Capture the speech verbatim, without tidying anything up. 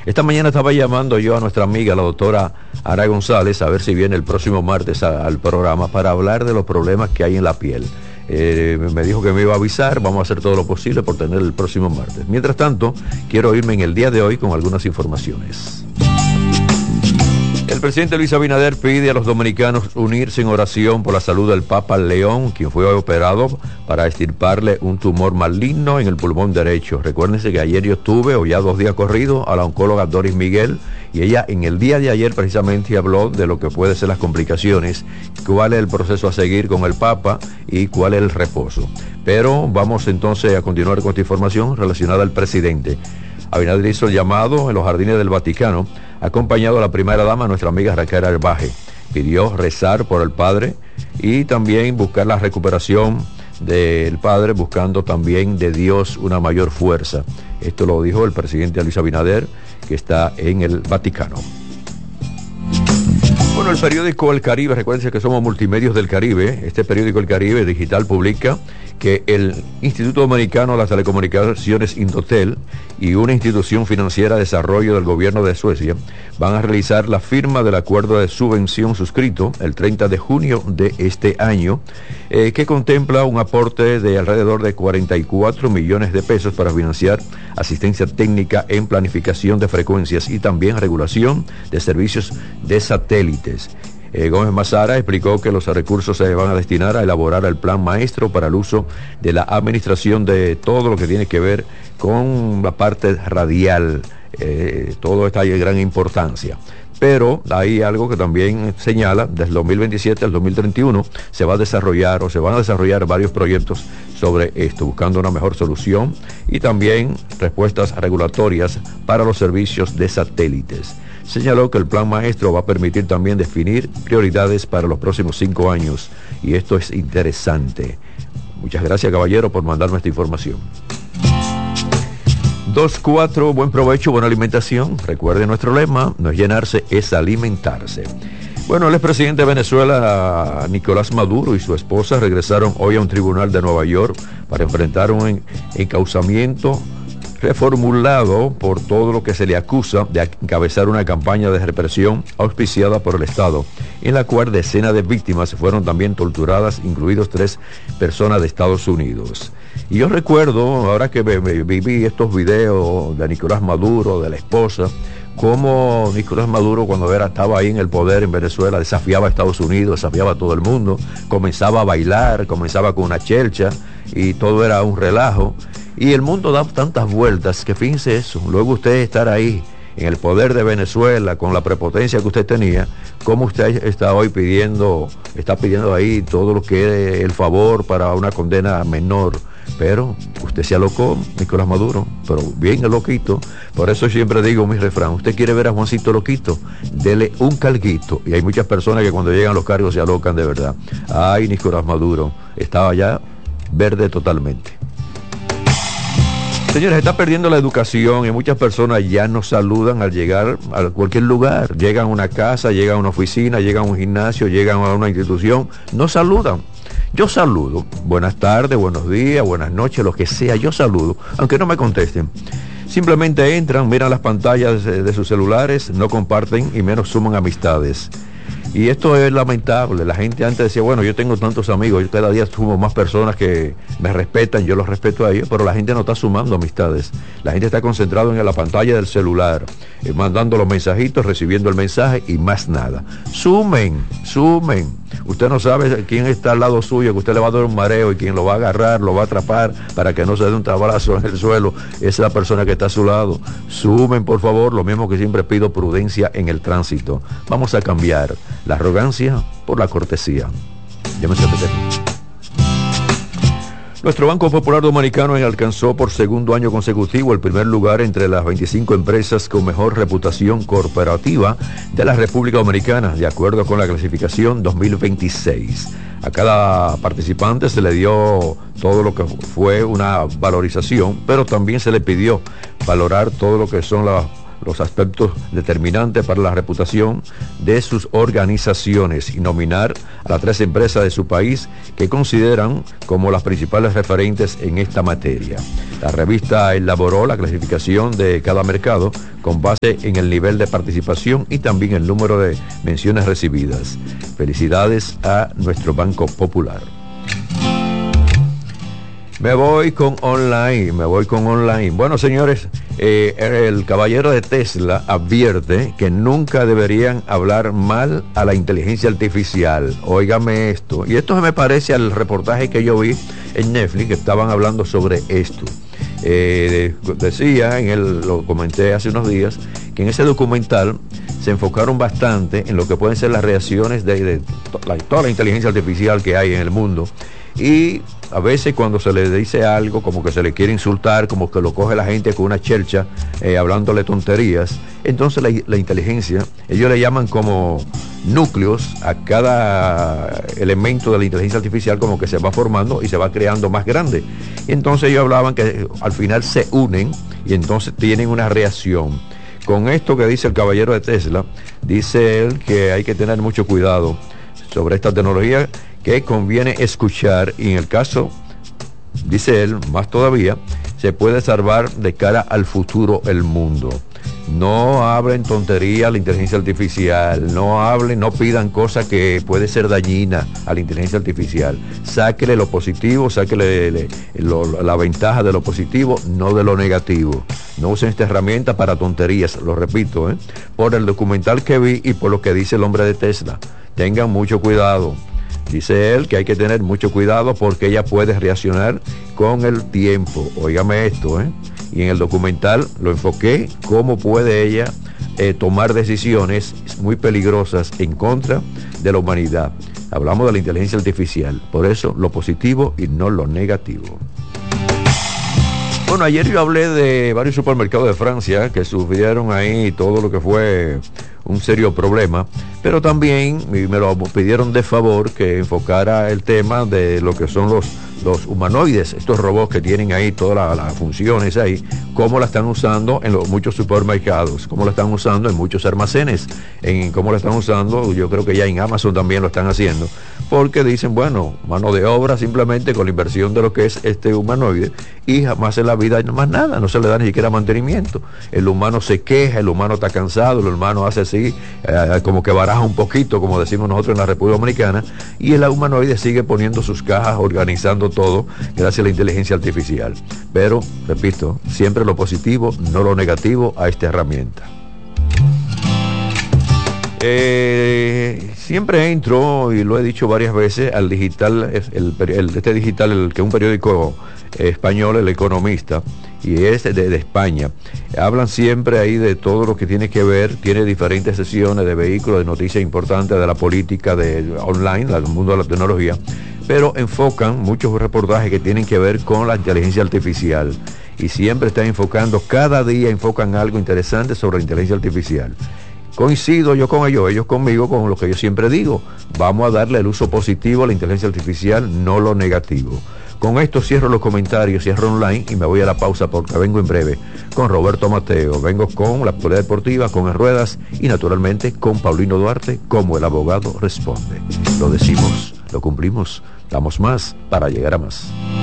Esta mañana estaba llamando yo a nuestra amiga, la doctora Ara González, a ver si viene el próximo martes a, al programa para hablar de los problemas que hay en la piel. Eh, me dijo que me iba a avisar, vamos a hacer todo lo posible por tener el próximo martes. Mientras tanto, quiero irme en el día de hoy con algunas informaciones. El presidente Luis Abinader pide a los dominicanos unirse en oración por la salud del Papa León, quien fue operado para extirparle un tumor maligno en el pulmón derecho. Recuérdense que ayer yo estuve, o ya dos días corridos, a la oncóloga Doris Miguel, y ella en el día de ayer precisamente habló de lo que pueden ser las complicaciones, cuál es el proceso a seguir con el Papa y cuál es el reposo. Pero vamos entonces a continuar con esta información relacionada al presidente. Abinader hizo el llamado en los jardines del Vaticano, acompañado a la primera dama, nuestra amiga Raquel Arbaje. Pidió rezar por el padre y también buscar la recuperación del padre, buscando también de Dios una mayor fuerza. Esto lo dijo el presidente Luis Abinader, que está en el Vaticano. Bueno, el periódico El Caribe, recuérdense que somos Multimedios del Caribe, este periódico El Caribe digital publica que el Instituto Dominicano de las Telecomunicaciones Indotel y una institución financiera de desarrollo del gobierno de Suecia van a realizar la firma del acuerdo de subvención suscrito el treinta de junio de este año, eh, que contempla un aporte de alrededor de cuarenta y cuatro millones de pesos para financiar asistencia técnica en planificación de frecuencias y también regulación de servicios de satélites. Eh, Gómez Mazara explicó que los recursos se van a destinar a elaborar el plan maestro para el uso de la administración de todo lo que tiene que ver con la parte radial. Eh, todo está de gran importancia. Pero hay algo que también señala, desde el dos mil veintisiete al dos mil treinta y uno se va a desarrollar o se van a desarrollar varios proyectos sobre esto, buscando una mejor solución y también respuestas regulatorias para los servicios de satélites. Señaló que el plan maestro va a permitir también definir prioridades para los próximos cinco años y esto es interesante. Muchas gracias, caballero, por mandarme esta información. dos cuatro, buen provecho, buena alimentación. Recuerde nuestro lema, no es llenarse, es alimentarse. Bueno, el expresidente de Venezuela, Nicolás Maduro, y su esposa regresaron hoy a un tribunal de Nueva York para enfrentar un encauzamiento reformulado por todo lo que se le acusa de encabezar una campaña de represión auspiciada por el Estado, en la cual decenas de víctimas fueron también torturadas, incluidos tres personas de Estados Unidos. Y yo recuerdo, ahora que me, me, viví estos videos de Nicolás Maduro, de la esposa, cómo Nicolás Maduro, cuando era, estaba ahí en el poder en Venezuela, desafiaba a Estados Unidos, desafiaba a todo el mundo, comenzaba a bailar, comenzaba con una chelcha y todo era un relajo. Y el mundo da tantas vueltas que fíjense eso, luego usted estar ahí en el poder de Venezuela con la prepotencia que usted tenía, como usted está hoy pidiendo, está pidiendo ahí todo lo que es el favor para una condena menor. Pero usted se alocó, Nicolás Maduro, pero bien el loquito. Por eso siempre digo mi refrán, usted quiere ver a Juancito loquito, dele un carguito. Y hay muchas personas que cuando llegan los cargos se alocan de verdad. Ay, Nicolás Maduro, estaba ya verde totalmente. Señores, está perdiendo la educación y muchas personas ya no saludan al llegar a cualquier lugar. Llegan a una casa, llegan a una oficina, llegan a un gimnasio, llegan a una institución, no saludan. Yo saludo, buenas tardes, buenos días, buenas noches, lo que sea, yo saludo, aunque no me contesten. Simplemente entran, miran las pantallas de, de sus celulares, no comparten y menos suman amistades. Y esto es lamentable. La gente antes decía, bueno, yo tengo tantos amigos, yo cada día sumo más personas que me respetan, yo los respeto a ellos, pero la gente no está sumando amistades. La gente está concentrada en la pantalla del celular, eh, mandando los mensajitos, recibiendo el mensaje y más nada. Sumen, sumen. Usted no sabe quién está al lado suyo, que usted le va a dar un mareo y quien lo va a agarrar, lo va a atrapar para que no se dé un tabrazo en el suelo, es la persona que está a su lado. Sumen, por favor, lo mismo que siempre pido, prudencia en el tránsito. Vamos a cambiar la arrogancia por la cortesía. Llámese a Peter. Nuestro Banco Popular Dominicano alcanzó por segundo año consecutivo el primer lugar entre las veinticinco empresas con mejor reputación corporativa de la República Dominicana, de acuerdo con la clasificación dos mil veintiséis. A cada participante se le dio todo lo que fue una valorización, pero también se le pidió valorar todo lo que son las los aspectos determinantes para la reputación de sus organizaciones y nominar a las tres empresas de su país que consideran como las principales referentes en esta materia. La revista elaboró la clasificación de cada mercado con base en el nivel de participación y también el número de menciones recibidas. Felicidades a nuestro Banco Popular. Me voy con online, me voy con online. Bueno, señores, eh, el caballero de Tesla advierte que nunca deberían hablar mal a la inteligencia artificial. Óigame esto. Y esto se me parece al reportaje que yo vi en Netflix, que estaban hablando sobre esto. Eh, decía, en el, lo comenté hace unos días, que en ese documental se enfocaron bastante en lo que pueden ser las reacciones de, de to, la, toda la inteligencia artificial que hay en el mundo. Y a veces cuando se le dice algo, como que se le quiere insultar, como que lo coge la gente con una chelcha, eh, hablándole tonterías, entonces la, la inteligencia, ellos le llaman como núcleos a cada elemento de la inteligencia artificial, como que se va formando y se va creando más grande. Y entonces ellos hablaban que al final se unen y entonces tienen una reacción. Con esto que dice el caballero de Tesla, dice él que hay que tener mucho cuidado sobre esta tecnología, que conviene escuchar, y en el caso, dice él, más todavía, se puede salvar de cara al futuro el mundo. No hablen tontería a la inteligencia artificial, no hablen, no pidan cosas que puede ser dañina a la inteligencia artificial. Sáquele lo positivo, sáquele le, lo, la ventaja de lo positivo, no de lo negativo. No usen esta herramienta para tonterías, lo repito, ¿eh? Por el documental que vi y por lo que dice el hombre de Tesla. Tengan mucho cuidado. Dice él que hay que tener mucho cuidado porque ella puede reaccionar con el tiempo. Óigame esto, ¿eh? Y en el documental lo enfoqué, cómo puede ella eh, tomar decisiones muy peligrosas en contra de la humanidad. Hablamos de la inteligencia artificial, por eso lo positivo y no lo negativo. Bueno, ayer yo hablé de varios supermercados de Francia que sufrieron ahí todo lo que fue un serio problema, pero también me lo pidieron de favor que enfocara el tema de lo que son los, los humanoides, estos robots que tienen ahí todas las la funciones ahí, cómo la están usando en los, muchos supermercados, cómo la están usando en muchos almacenes, en cómo la están usando, yo creo que ya en Amazon también lo están haciendo, porque dicen, bueno, mano de obra simplemente con la inversión de lo que es este humanoide, y jamás en la vida más nada, no se le da ni siquiera mantenimiento. El humano se queja, el humano está cansado, el humano hace así, eh, como que baraja un poquito, como decimos nosotros en la República Dominicana, y el humanoide sigue poniendo sus cajas, organizando todo, gracias a la inteligencia artificial. Pero, repito, siempre lo positivo, no lo negativo a esta herramienta. Eh, siempre entro, y lo he dicho varias veces, al digital, el, el, este digital, el, que es un periódico eh, español, El Economista, y es de, de España. Hablan siempre ahí de todo lo que tiene que ver, tiene diferentes sesiones de vehículos, de noticias importantes, de la política, de online, del mundo de la tecnología, pero enfocan muchos reportajes que tienen que ver con la inteligencia artificial, y siempre están enfocando, cada día enfocan algo interesante sobre la inteligencia artificial. Coincido yo con ellos, ellos conmigo, con lo que yo siempre digo, vamos a darle el uso positivo a la inteligencia artificial, no lo negativo. Con esto cierro los comentarios, cierro online y me voy a la pausa porque vengo en breve con Roberto Mateo. Vengo con la actualidad deportiva, con En Ruedas y naturalmente con Paulino Duarte, como el abogado responde. Lo decimos, lo cumplimos, damos más para llegar a más.